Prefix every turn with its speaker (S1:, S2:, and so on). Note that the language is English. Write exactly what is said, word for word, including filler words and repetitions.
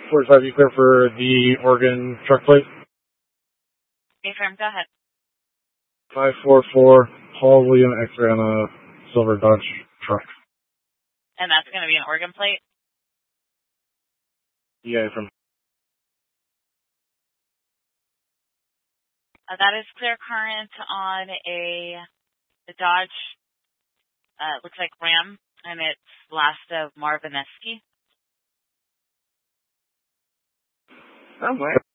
S1: forty-five, you clear for the Oregon truck plate?
S2: Affirm, go ahead.
S1: five four four, Paul William X-ray on a silver Dodge truck.
S2: And that's going to be an Oregon plate?
S1: Yeah, from.
S2: Uh, that is clear current on a, a Dodge, uh, looks like Ram, and it's last of Marvinesky.
S1: Oh,